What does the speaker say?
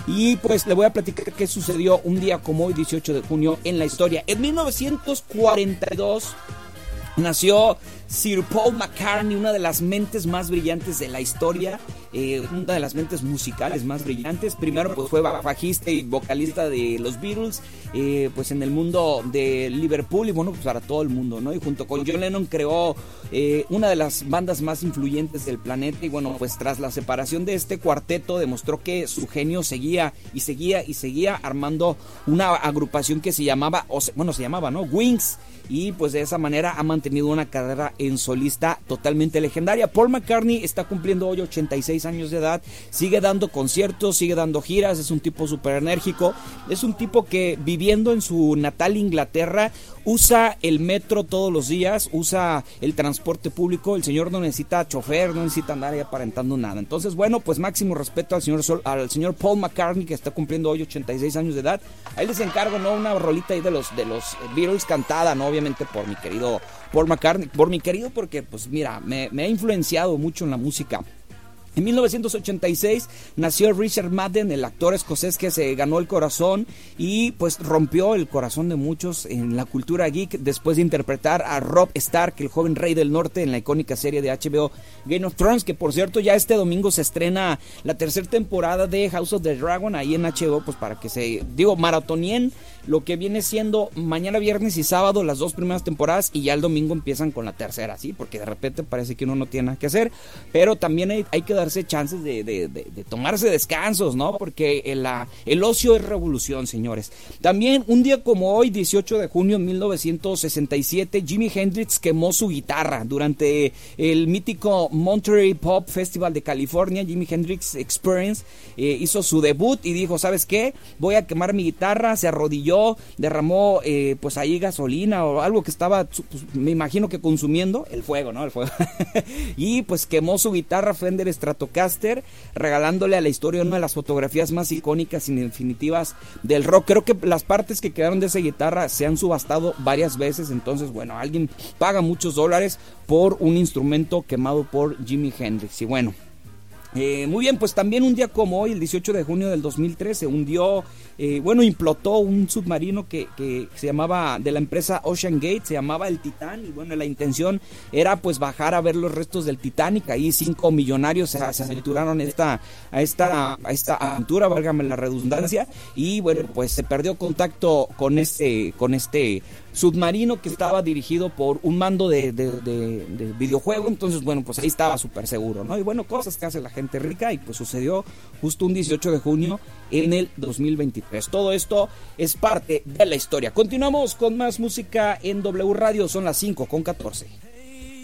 y pues le voy a platicar qué sucedió un día como hoy, 18 de junio, en la historia. En 1942 nació Sir Paul McCartney, una de las mentes más brillantes de la historia, una de las mentes musicales más brillantes. Primero pues fue bajista y vocalista de los Beatles, pues en el mundo de Liverpool y bueno, pues para todo el mundo, ¿no? Y junto con John Lennon creó una de las bandas más influyentes del planeta y bueno, pues tras la separación de este cuarteto demostró que su genio seguía armando una agrupación que se llamaba, ¿no? Wings. Y pues de esa manera ha mantenido una carrera en solista totalmente legendaria. Paul McCartney está cumpliendo hoy 86 años de edad, sigue dando conciertos, sigue dando giras, es un tipo súper enérgico, es un tipo que viviendo en su natal Inglaterra usa el metro todos los días, usa el transporte público, el señor no necesita chofer, no necesita andar ahí aparentando nada. Entonces bueno, pues máximo respeto al señor Paul McCartney, que está cumpliendo hoy 86 años de edad. Ahí les encargo, ¿no? Una rolita ahí de los Beatles cantada, ¿no? Obviamente por mi querido Paul McCartney, porque pues mira, me ha influenciado mucho en la música. En 1986 nació Richard Madden, el actor escocés que se ganó el corazón y pues rompió el corazón de muchos en la cultura geek después de interpretar a Robb Stark, el joven rey del norte, en la icónica serie de HBO Game of Thrones, que por cierto ya este domingo se estrena la tercera temporada de House of the Dragon ahí en HBO, pues para que maratonien lo que viene siendo mañana viernes y sábado las dos primeras temporadas y ya el domingo empiezan con la tercera, ¿sí? Porque de repente parece que uno no tiene nada que hacer, pero también hay que darse chances de tomarse descansos, ¿no? Porque el ocio es revolución, señores. También un día como hoy, 18 de junio de 1967, Jimi Hendrix quemó su guitarra durante el mítico Monterey Pop Festival de California. Jimi Hendrix Experience hizo su debut y dijo, ¿sabes qué? Voy a quemar mi guitarra, se arrodilló, derramó pues ahí gasolina o algo que estaba, pues, me imagino que consumiendo el fuego, ¿no? El fuego. Y pues quemó su guitarra Fender Stratocaster, regalándole a la historia una de las fotografías más icónicas y definitivas del rock. Creo que las partes que quedaron de esa guitarra se han subastado varias veces, entonces bueno, alguien paga muchos dólares por un instrumento quemado por Jimi Hendrix. Y bueno, muy bien, pues también un día como hoy, el 18 de junio del 2013, implotó un submarino que se llamaba, de la empresa Ocean Gate, se llamaba el Titán, y bueno, la intención era pues bajar a ver los restos del Titanic. Ahí 5 millonarios se aventuraron a esta aventura, válgame la redundancia, y bueno, pues se perdió contacto con este submarino que estaba dirigido por un mando de videojuego. Entonces bueno, pues ahí estaba súper seguro, ¿no? Y bueno, cosas que hace la gente rica, y pues sucedió justo un 18 de junio en el 2023. Todo esto es parte de la historia. Continuamos con más música en W Radio, son las 5:14.